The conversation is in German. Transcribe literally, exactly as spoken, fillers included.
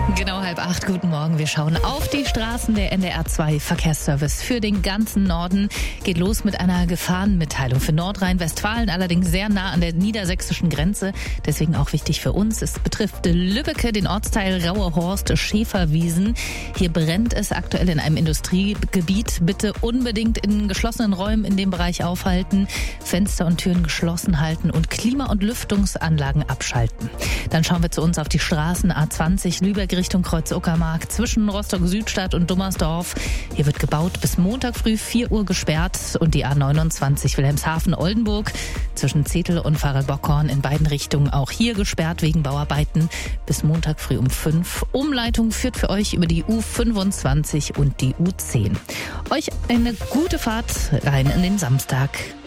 Genau halb acht, guten Morgen. Wir schauen auf die Straßen. Der N D R zwei Verkehrsservice für den ganzen Norden geht los mit einer Gefahrenmitteilung für Nordrhein-Westfalen, allerdings sehr nah an der niedersächsischen Grenze. Deswegen auch wichtig für uns. Es betrifft Lübbecke, den Ortsteil Rauerhorst, Schäferwiesen. Hier brennt es aktuell in einem Industriegebiet. Bitte unbedingt in geschlossenen Räumen in dem Bereich aufhalten, Fenster und Türen geschlossen halten und Klima- und Lüftungsanlagen abschalten. Dann schauen wir zu uns auf die Straßen A zwanzig Lübeck Richtung Kreuz-Uckermark zwischen Rostock-Südstadt und Dummersdorf. Hier wird gebaut, bis Montag früh vier Uhr gesperrt, und die A neunundzwanzig Wilhelmshaven-Oldenburg zwischen Zetel und Farel-Bockhorn in beiden Richtungen auch hier gesperrt wegen Bauarbeiten bis Montag früh um fünf. Umleitung führt für euch über die U fünfundzwanzig und die U zehn. Euch eine gute Fahrt rein in den Samstag.